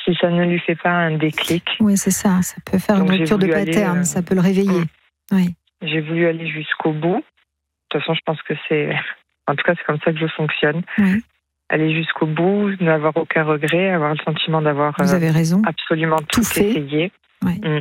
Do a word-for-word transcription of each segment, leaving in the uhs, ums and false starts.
si ça ne lui fait pas un déclic. Oui, c'est ça. Ça peut faire Donc, une rupture de pattern, aller, euh... ça peut le réveiller. Mmh. Oui. J'ai voulu aller jusqu'au bout. De toute façon, je pense que c'est... En tout cas, c'est comme ça que je fonctionne. Oui. Aller jusqu'au bout, n'avoir aucun regret, avoir le sentiment d'avoir Vous avez raison. Euh, absolument tout, tout fait. essayé. Oui. Mmh.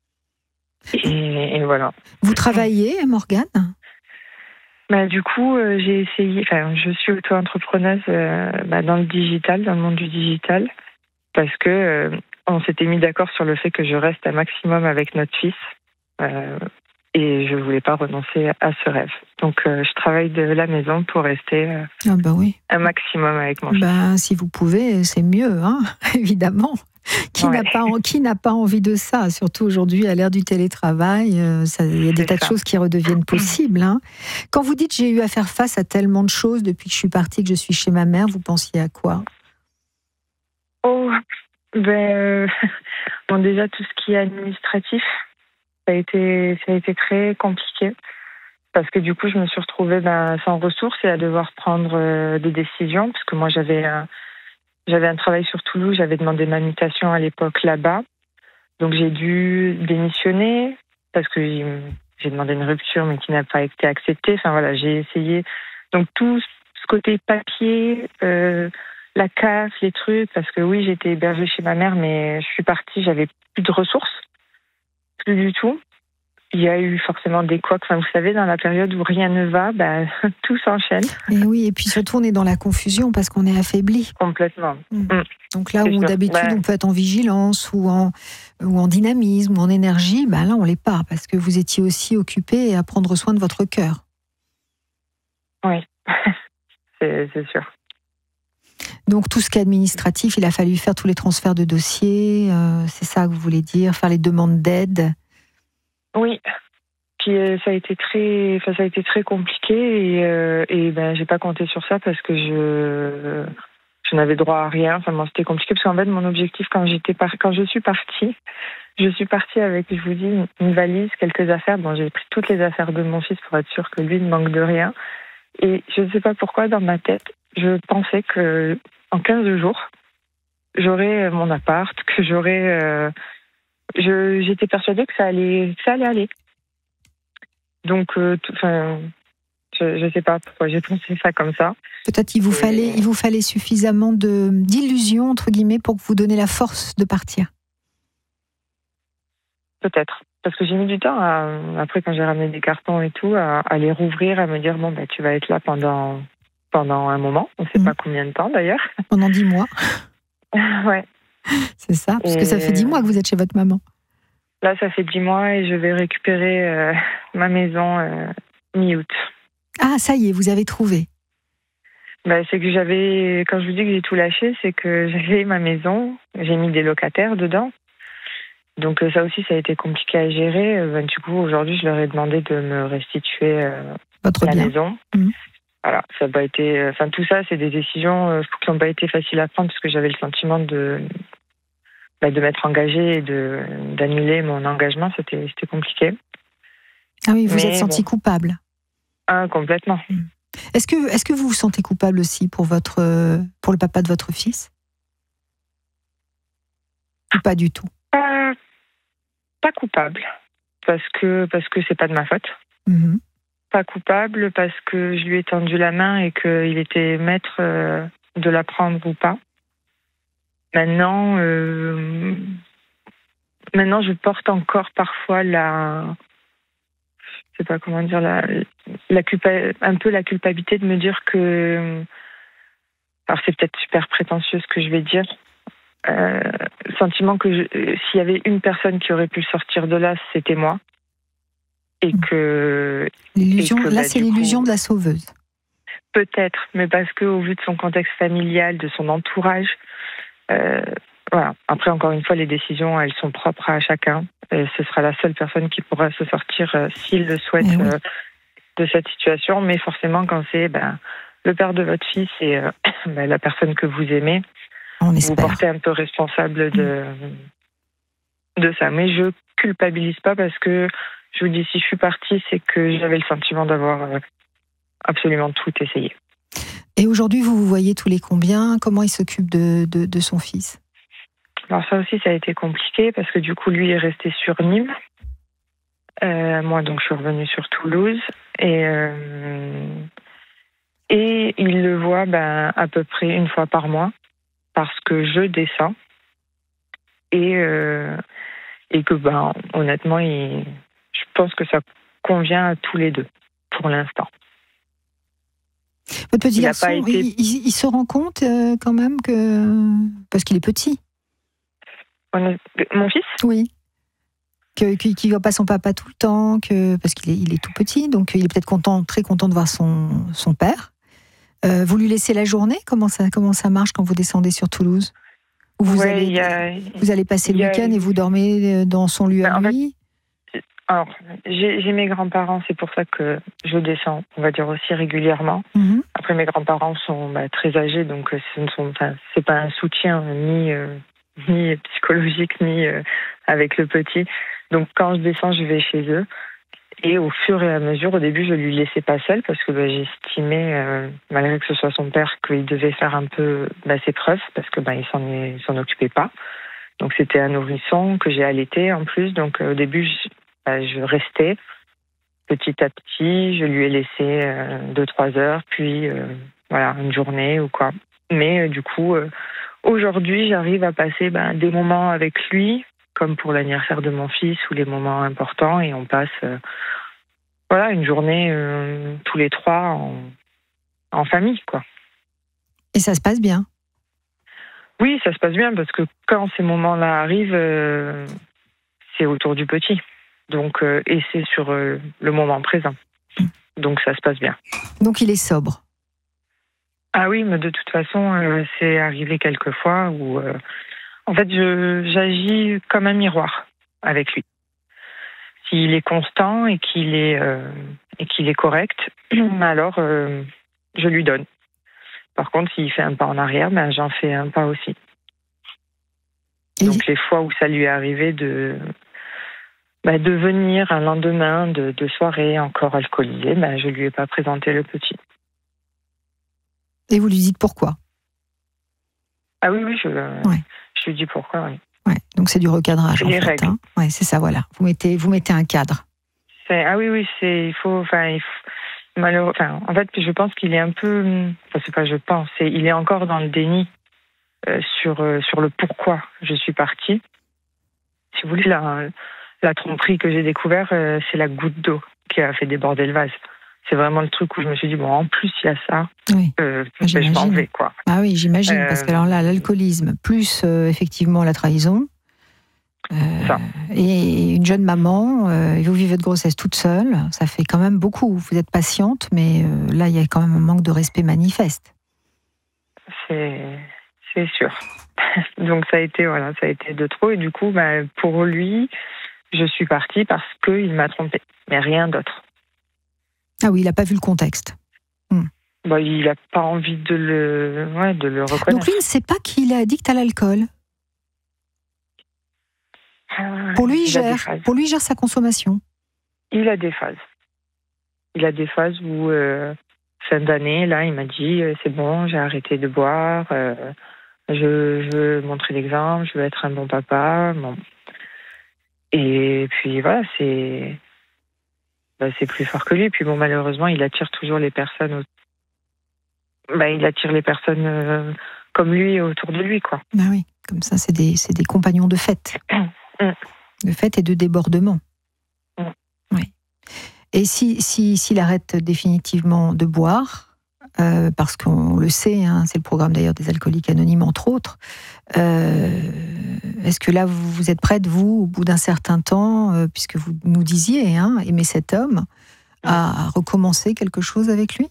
Et, et voilà. Vous travaillez, Morgane ? Bah, du coup, euh, j'ai essayé, enfin, je suis auto-entrepreneuse euh, bah, dans le digital, dans le monde du digital, parce que euh, on s'était mis d'accord sur le fait que je reste un maximum avec notre fils, euh, et je voulais pas renoncer à ce rêve. Donc, euh, je travaille de la maison pour rester euh, ah bah oui. un maximum avec mon fils. Bah, si vous pouvez, c'est mieux, hein, évidemment. Qui ouais. n'a pas, qui n'a pas envie de ça? Surtout aujourd'hui, à l'ère du télétravail, il y a des tas ça. de choses qui redeviennent possibles. Hein. Quand vous dites j'ai eu à faire face à tellement de choses depuis que je suis partie, que je suis chez ma mère, vous pensiez à quoi? Oh, ben, bon, déjà tout ce qui est administratif, ça a été, ça a été très compliqué. Parce que du coup, je me suis retrouvée ben, sans ressources et à devoir prendre euh, des décisions. Parce que moi, j'avais... Euh, J'avais un travail sur Toulouse, j'avais demandé ma mutation à l'époque là-bas. Donc j'ai dû démissionner parce que j'ai demandé une rupture mais qui n'a pas été acceptée. Enfin voilà, j'ai essayé. Donc tout ce côté papier, euh, la C A F, les trucs, parce que oui, j'étais hébergée chez ma mère, mais je suis partie, j'avais plus de ressources, plus du tout. Il y a eu forcément des couacs. Enfin, vous savez, dans la période où rien ne va, bah, tout s'enchaîne. Et oui, et puis surtout, on est dans la confusion parce qu'on est affaibli. Complètement. Mmh. Donc là où d'habitude, bah... on peut être en vigilance ou en, ou en dynamisme ou en énergie, bah là, on l'est pas parce que vous étiez aussi occupé à prendre soin de votre cœur. Oui, c'est, c'est sûr. Donc tout ce qui est administratif, il a fallu faire tous les transferts de dossiers, euh, c'est ça que vous voulez dire, faire les demandes d'aide. Oui, puis euh, ça a été très, enfin ça a été très compliqué et, euh, et ben j'ai pas compté sur ça parce que je, je n'avais droit à rien. Enfin bon, c'était compliqué parce qu'en fait mon objectif quand j'étais par... quand je suis partie, je suis partie avec, je vous dis, une valise, quelques affaires. Bon, j'ai pris toutes les affaires de mon fils pour être sûre que lui ne manque de rien. Et je ne sais pas pourquoi dans ma tête, je pensais que en quinze jours, j'aurais mon appart, que j'aurais euh, Je, j'étais persuadée que ça allait, que ça allait aller. Donc, euh, enfin, je ne sais pas pourquoi j'ai pensé ça comme ça. Peut-être qu'il vous Et... fallait, il vous fallait suffisamment de d'illusions entre guillemets pour que vous donniez la force de partir. Peut-être, parce que j'ai mis du temps à, après quand j'ai ramené des cartons et tout, à, à les rouvrir, à me dire bon bah tu vas être là pendant pendant un moment. On ne sait mmh. pas combien de temps d'ailleurs. Pendant dix mois. Ouais. C'est ça, parce et... que ça fait dix mois que vous êtes chez votre maman. Là, ça fait dix mois et je vais récupérer euh, ma maison euh, mi-août. Ah, ça y est, vous avez trouvé. Bah, c'est que j'avais, quand je vous dis que j'ai tout lâché, c'est que j'avais ma maison, j'ai mis des locataires dedans. Donc ça aussi, ça a été compliqué à gérer. Ben, du coup, aujourd'hui, je leur ai demandé de me restituer euh, votre la bien. maison. Mmh. Voilà, ça n'a pas été. Enfin, tout ça, c'est des décisions euh, qui n'ont pas été faciles à prendre parce que j'avais le sentiment de bah, de m'être engagée et de d'annuler mon engagement. C'était c'était compliqué. Ah oui, vous Mais êtes senti bon. coupable. Ah, complètement. Mmh. Est-ce que est-ce que vous vous sentez coupable aussi pour votre pour le papa de votre fils? Ou pas du tout? Pas pas coupable parce que parce que c'est pas de ma faute. Mmh. Pas coupable parce que je lui ai tendu la main et qu'il était maître euh, de la prendre ou pas. Maintenant, euh, maintenant, je porte encore parfois la, je sais pas comment dire, la, la culpa, un peu la culpabilité de me dire que, alors c'est peut-être super prétentieux ce que je vais dire, euh, le sentiment que je, s'il y avait une personne qui aurait pu sortir de là, c'était moi. Et que l'illusion, et que, là, bah, c'est l'illusion coup, de la sauveuse. Peut-être, mais parce que au vu de son contexte familial, de son entourage, euh, voilà. Après, encore une fois, les décisions, elles sont propres à chacun. Et ce sera la seule personne qui pourra se sortir, euh, s'il le souhaite, oui. euh, de cette situation. Mais forcément, quand c'est ben, le père de votre fils et euh, ben, la personne que vous aimez, on vous espère. portez un peu responsable de mmh. de ça. Mais je culpabilise pas parce que je vous dis, si je suis partie, c'est que j'avais le sentiment d'avoir euh, absolument tout essayé. Et aujourd'hui, vous vous voyez tous les combien? Comment il s'occupe de, de, de son fils? Alors ça aussi, ça a été compliqué parce que du coup, lui est resté sur Nîmes. Euh, moi, donc, je suis revenue sur Toulouse. Et, euh, et il le voit ben, à peu près une fois par mois parce que je descends. Et, euh, et que, ben, honnêtement, il, je pense que ça convient à tous les deux pour l'instant. Votre petit il garçon, a pas été... il, il, il se rend compte euh, quand même que... Parce qu'il est petit. Mon fils ? Oui. Que, qu'il ne voit pas son papa tout le temps, que, parce qu'il est, il est tout petit, donc il est peut-être content, très content de voir son, son père. Euh, vous lui laissez la journée ? Comment ça, comment ça marche quand vous descendez sur Toulouse ? Ou vous, ouais, allez, y a, vous allez passer le a, week-end et vous dormez dans son lieu ben, à en lui ? fait, alors, j'ai, j'ai mes grands-parents, c'est pour ça que je descends, on va dire aussi régulièrement. Mm-hmm. Après, mes grands-parents sont bah, très âgés, donc ce ne sont, enfin, c'est pas un soutien ni, euh, ni psychologique, ni euh, avec le petit. Donc, quand je descends, je vais chez eux. Et au fur et à mesure, au début, je lui laissais pas seule parce que bah, j'estimais, euh, malgré que ce soit son père, qu'il devait faire un peu bah, ses preuves parce que bah, il s'en, est, il s'en occupait pas. Donc, c'était un nourrisson que j'ai allaité en plus. Donc, euh, au début, je, bah, je restais. Petit à petit, je lui ai laissé euh, deux, trois heures, puis euh, voilà, une journée ou quoi. Mais euh, du coup, euh, aujourd'hui, j'arrive à passer bah, des moments avec lui, comme pour l'anniversaire de mon fils ou les moments importants, et on passe euh, voilà, une journée euh, tous les trois en, en famille, quoi. Et ça se passe bien ? Oui, ça se passe bien, parce que quand ces moments-là arrivent, euh, c'est autour du petit. Donc, euh, et c'est sur euh, le moment présent. Donc ça se passe bien. Donc il est sobre ? Ah oui, mais de toute façon, euh, c'est arrivé quelques fois où, euh, en fait, je, j'agis comme un miroir avec lui. S'il est constant et qu'il est euh, et qu'il est correct, alors euh, je lui donne. Par contre, s'il fait un pas en arrière, ben j'en fais un pas aussi. Et donc les fois où ça lui est arrivé de ben, de venir un lendemain de, de soirée encore alcoolisée, ben je lui ai pas présenté le petit. Et vous lui dites pourquoi ? Ah oui, oui, je, ouais. je lui dis pourquoi, oui. Ouais, donc c'est du recadrage, c'est en les fait. règles. Hein. Ouais, c'est ça, voilà. Vous mettez, vous mettez un cadre. C'est, ah oui, oui, c'est, il faut, enfin, il faut, malheureux, enfin, en fait, je pense qu'il est un peu, enfin, c'est pas je pense, c'est, il est encore dans le déni euh, sur, euh, sur le pourquoi je suis partie. Si vous voulez, la, la tromperie que j'ai découvert, euh, c'est la goutte d'eau qui a fait déborder le vase. C'est vraiment le truc où je me suis dit, bon, en plus, il y a ça, oui. euh, je m'en vais, quoi. Ah oui, j'imagine, euh, parce que alors là, l'alcoolisme, plus euh, effectivement la trahison, euh, et une jeune maman, euh, et vous vivez votre grossesse toute seule, ça fait quand même beaucoup. Vous êtes patiente, mais euh, là, il y a quand même un manque de respect manifeste. C'est, c'est sûr. Donc ça a été, voilà, ça a été de trop, et du coup, bah, pour lui, je suis partie parce qu'il m'a trompée, mais rien d'autre. Ah oui, il n'a pas vu le contexte. Hmm. Bah, il n'a pas envie de le, ouais, de le reconnaître. Donc lui ne sait pas qu'il est addict à l'alcool. Ah, pour lui, il gère. Pour lui, il gère sa consommation. Il a des phases. Il a des phases où, euh, fin d'année, là, il m'a dit, euh, c'est bon, j'ai arrêté de boire, euh, je, je veux montrer l'exemple, je veux être un bon papa. Bon. Et puis voilà, c'est... Bah, c'est plus fort que lui. Puis bon, malheureusement, il attire toujours les personnes. Au... Bah, il attire les personnes euh, comme lui autour de lui, quoi. Bah oui, comme ça, c'est des, c'est des compagnons de fête, mm. de fête et de débordement. Mm. Oui. Et si, si, s'il arrête définitivement de boire, euh, parce qu'on le sait, hein, c'est le programme d'ailleurs des Alcooliques Anonymes entre autres. Euh, est-ce que là vous, vous êtes prête, vous, au bout d'un certain temps, euh, puisque vous nous disiez hein, aimer cet homme, à recommencer quelque chose avec lui ?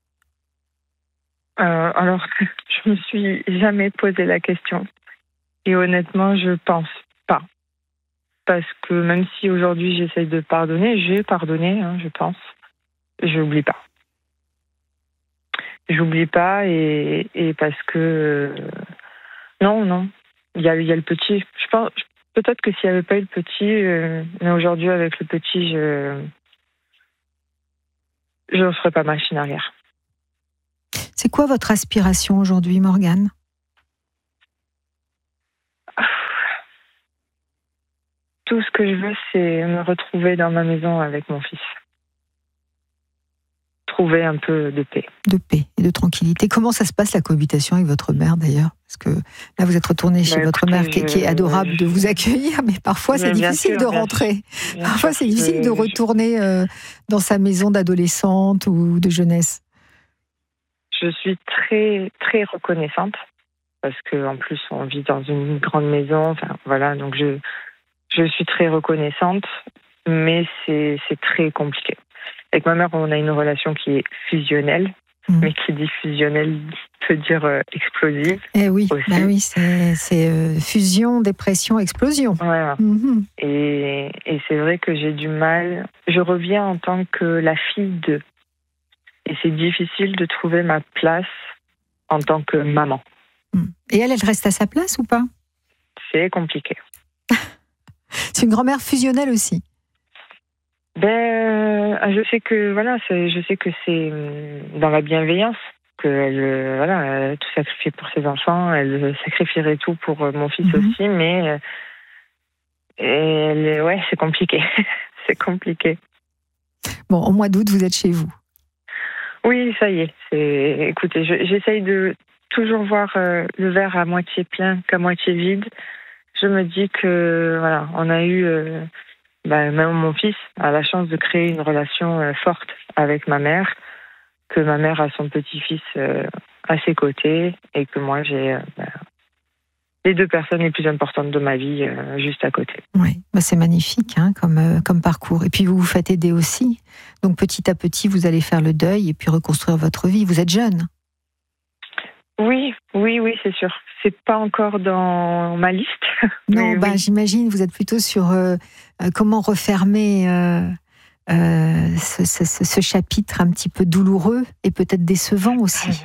euh, Alors, je me suis jamais posé la question. Et honnêtement, je pense pas. Parce que même si aujourd'hui j'essaye de pardonner, j'ai pardonné, hein, je pense. Je n'oublie pas. J'oublie pas et, et parce que... Euh, non, non. Il y a, il y a le petit. Je pense, peut-être que s'il n'y avait pas eu le petit, euh, mais aujourd'hui avec le petit, je je ne ferais pas machine arrière. C'est quoi votre aspiration aujourd'hui, Morgane ? tout ce que je veux, c'est me retrouver dans ma maison avec mon fils. Trouver un peu de paix. De paix et de tranquillité. Comment ça se passe la cohabitation avec votre mère d'ailleurs? Parce que là vous êtes retourné chez bah, votre écoutez, mère qui, je, qui est adorable je, de vous accueillir, mais parfois c'est difficile sûr, de rentrer. Bien parfois sûr, c'est difficile je, de retourner euh, dans sa maison d'adolescente ou de jeunesse. Je suis très très reconnaissante parce que en plus on vit dans une grande maison. Enfin voilà, donc je je suis très reconnaissante, mais c'est c'est très compliqué. Avec ma mère, on a une relation qui est fusionnelle, mmh. mais qui dit fusionnelle peut dire euh, explosive. Eh oui, bah oui, c'est, c'est euh, fusion, dépression, explosion. Voilà. Mmh. Et, et c'est vrai que j'ai du mal. Je reviens en tant que la fille de. Et c'est difficile de trouver ma place en tant que maman. Mmh. Et elle, elle reste à sa place ou pas? C'est compliqué. C'est une grand-mère fusionnelle aussi. Ben, je sais que voilà, c'est, je sais que c'est dans la bienveillance qu'elle, voilà, elle a tout sacrifié pour ses enfants, elle sacrifierait tout pour mon fils mm-hmm. aussi, mais elle, ouais, c'est compliqué, c'est compliqué. Bon, au mois d'août, vous êtes chez vous. Oui, ça y est. C'est, écoutez, je, j'essaye de toujours voir euh, le verre à moitié plein qu'à moitié vide. Je me dis que voilà, on a eu euh, Ben, même mon fils a la chance de créer une relation euh, forte avec ma mère, que ma mère a son petit-fils euh, à ses côtés et que moi j'ai euh, ben, les deux personnes les plus importantes de ma vie euh, juste à côté. Oui, ben c'est magnifique hein, comme, euh, comme parcours. Et puis vous vous faites aider aussi. Donc petit à petit, vous allez faire le deuil et puis reconstruire votre vie. Vous êtes jeune. Oui, oui, oui, c'est sûr. C'est pas encore dans ma liste. Non, bah, oui. J'imagine, vous êtes plutôt sur euh, euh, comment refermer euh, euh, ce, ce, ce chapitre un petit peu douloureux et peut-être décevant aussi.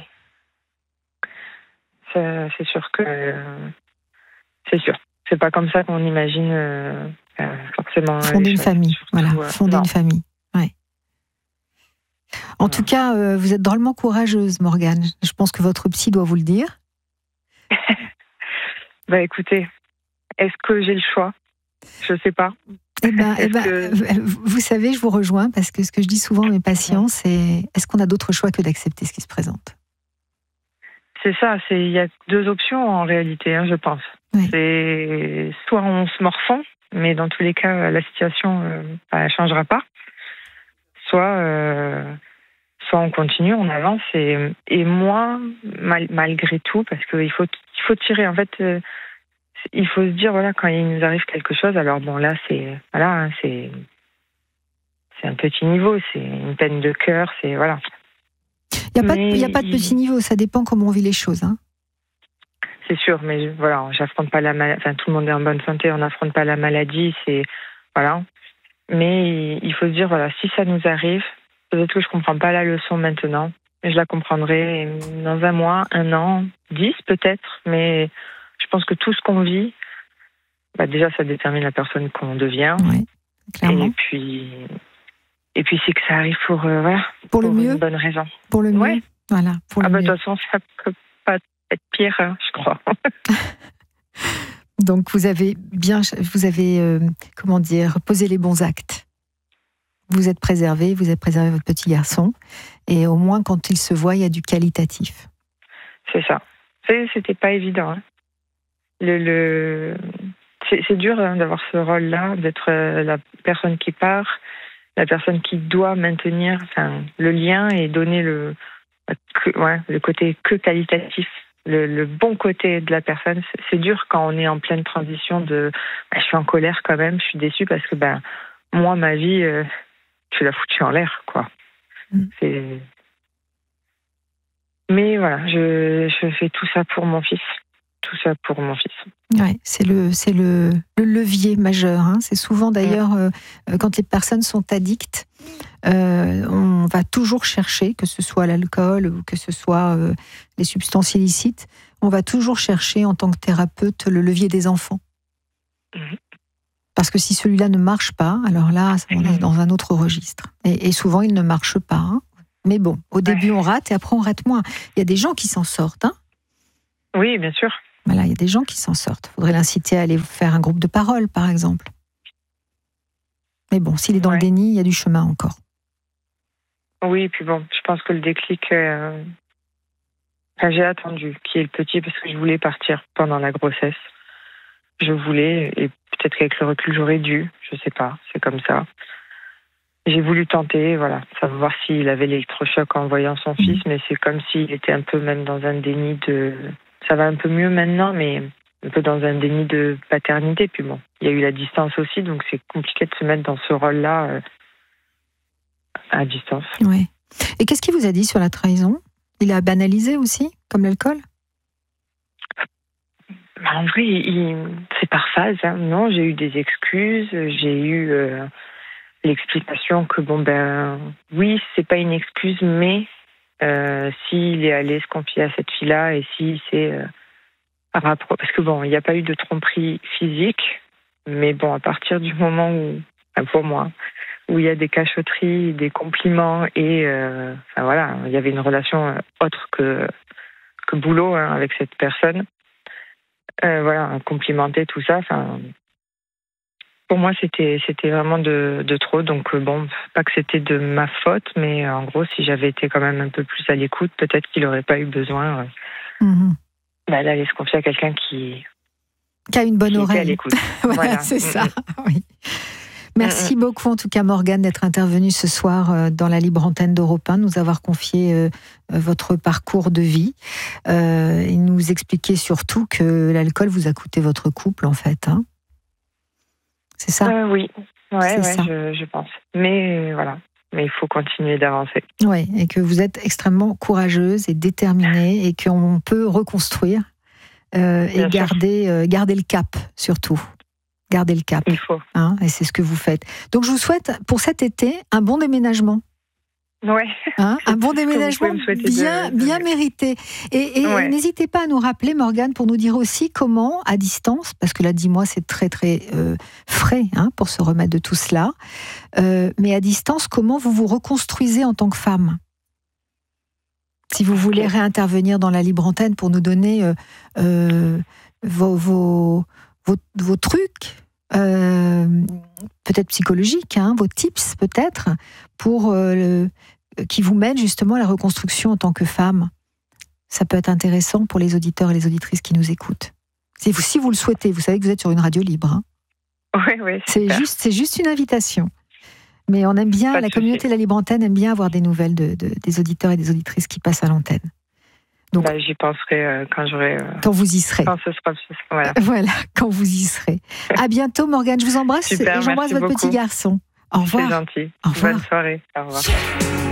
C'est, c'est sûr que euh, c'est sûr. C'est pas comme ça qu'on imagine euh, forcément. Fonder une famille, voilà. Euh, Fonder non. une famille. Ouais. En ouais. tout cas, euh, vous êtes drôlement courageuse, Morgane. Je pense que votre psy doit vous le dire. Bah écoutez, est-ce que j'ai le choix? Je sais pas. Eh ben, eh ben, que... Vous savez, je vous rejoins parce que ce que je dis souvent à mes patients, c'est est-ce qu'on a d'autre choix que d'accepter ce qui se présente? C'est ça, c'est il y a deux options en réalité, hein, je pense. Oui. C'est soit on se morfond, mais dans tous les cas, la situation euh, elle changera pas. Soit euh, soit on continue, on avance et, et moi, mal, malgré tout, parce qu'il faut il faut tirer en fait. Euh, il faut se dire voilà quand il nous arrive quelque chose. Alors bon là c'est voilà hein, c'est c'est un petit niveau, c'est une peine de cœur, c'est voilà. Il n'y a, a pas de petit niveau, ça dépend comment on vit les choses. Hein. C'est sûr, mais voilà, j'affronte pas la maladie. Enfin, tout le monde est en bonne santé, on n'affronte pas la maladie, c'est voilà. Mais il faut se dire voilà, si ça nous arrive, peut-être que je comprends pas la leçon maintenant, mais je la comprendrai dans un mois, un an, dix peut-être. Mais je pense que tout ce qu'on vit, bah déjà, ça détermine la personne qu'on devient. Oui, clairement. Et puis. Et puis c'est que ça arrive pour, euh, voilà, pour, pour le mieux, une bonne raison. Pour le mieux, ouais. Voilà. Pour ah le bah mieux. De toute façon, ça peut pas être pire, hein, je crois. Donc vous avez bien, vous avez euh, comment dire, posé les bons actes. Vous êtes préservé, vous avez préservé votre petit garçon, et au moins quand il se voit, il y a du qualitatif. C'est ça. C'est, c'était pas évident. Hein. Le, le... C'est, c'est dur hein, d'avoir ce rôle-là, d'être euh, la personne qui part. La personne qui doit maintenir enfin, le lien et donner le, que, ouais, le côté que qualitatif, le, le bon côté de la personne. C'est, c'est dur quand on est en pleine transition de bah, je suis en colère quand même, je suis déçue parce que ben, moi, ma vie, euh, je l'ai foutue en l'air. Quoi. Mm. C'est... Mais voilà, je, je fais tout ça pour mon fils. Tout ça pour mon fils. Ouais, c'est le, c'est le, le levier majeur. Hein. C'est souvent d'ailleurs, euh, quand les personnes sont addictes, euh, on va toujours chercher, que ce soit l'alcool ou que ce soit euh, les substances illicites, on va toujours chercher en tant que thérapeute le levier des enfants. Mmh. Parce que si celui-là ne marche pas, alors là, on est dans un autre registre. Et, et souvent, il ne marche pas. Hein. Mais bon, au début, on rate et après, on rate moins. Il y a des gens qui s'en sortent. Hein. Oui, bien sûr. Voilà, il y a des gens qui s'en sortent. Il faudrait l'inciter à aller faire un groupe de parole, par exemple. Mais bon, s'il est dans ouais. le déni, il y a du chemin encore. Oui, et puis bon, je pense que le déclic... Euh... Enfin, j'ai attendu qu'il y ait le petit parce que je voulais partir pendant la grossesse. Je voulais, et peut-être qu'avec le recul, j'aurais dû. Je sais pas, c'est comme ça. J'ai voulu tenter, voilà, savoir s'il avait l'électrochoc en voyant son fils, mais c'est comme s'il était un peu même dans un déni de... Ça va un peu mieux maintenant, mais un peu dans un déni de paternité. Puis bon, il y a eu la distance aussi, donc c'est compliqué de se mettre dans ce rôle-là euh, à distance. Oui. Et qu'est-ce qu'il vous a dit sur la trahison ? Il a banalisé aussi, comme l'alcool ? En vrai, il... c'est par phase. Hein. Non, j'ai eu des excuses, j'ai eu... Euh... l'explication que bon ben oui c'est pas une excuse mais euh, s'il est allé se confier à cette fille-là et si c'est euh, rappro- parce que bon il n'y a pas eu de tromperie physique mais bon à partir du moment où enfin pour moi où il y a des cachotteries, des compliments et euh, enfin voilà il y avait une relation autre que que boulot hein, avec cette personne euh, voilà complimenter tout ça enfin pour moi, c'était c'était vraiment de, de trop. Donc, bon, pas que c'était de ma faute, mais en gros, si j'avais été quand même un peu plus à l'écoute, peut-être qu'il n'aurait pas eu besoin euh, mmh. bah, d'aller se confier à quelqu'un qui... Qui a une bonne qui oreille. À l'écoute. voilà, voilà, c'est mmh. ça. Oui. Merci mmh. beaucoup, en tout cas, Morgane, d'être intervenue ce soir dans la libre antenne d'Europe un, nous avoir confié euh, votre parcours de vie euh, et nous expliquer surtout que l'alcool vous a coûté votre couple, en fait, hein. C'est ça euh, Oui, ouais, ouais, je, je pense. Mais voilà, mais il faut continuer d'avancer. Oui, et que vous êtes extrêmement courageuse et déterminée et qu'on peut reconstruire euh, et garder, euh, garder le cap, surtout. Garder le cap. Il faut. Hein, et c'est ce que vous faites. Donc je vous souhaite, pour cet été, un bon déménagement. Ouais. Hein, un bon déménagement bien, de... bien mérité. Et, et ouais. n'hésitez pas à nous rappeler, Morgane, pour nous dire aussi comment, à distance, parce que là, dix mois, c'est très, très euh, frais hein, pour se remettre de tout cela, euh, mais à distance, comment vous vous reconstruisez en tant que femme ? Si vous voulez okay. réintervenir dans la libre antenne pour nous donner euh, euh, vos, vos, vos, vos trucs, euh, peut-être psychologiques, hein, vos tips peut-être, pour... Euh, le, qui vous mène justement à la reconstruction en tant que femme. Ça peut être intéressant pour les auditeurs et les auditrices qui nous écoutent. Si vous, si vous le souhaitez, vous savez que vous êtes sur une radio libre. Hein. Oui, oui. C'est juste, c'est juste une invitation. Mais on aime bien, Pas la communauté de la Libre Antenne aime bien avoir des nouvelles de, de, des auditeurs et des auditrices qui passent à l'antenne. Donc, bah, j'y penserai euh, quand j'aurai... Euh, quand vous y serez. Quand ce sera... Voilà. Voilà, quand vous y serez. À bientôt, Morgane. Je vous embrasse. Super, et j'embrasse votre beaucoup. petit garçon. Au revoir. C'est gentil. Au revoir. Bonne soirée. Au revoir.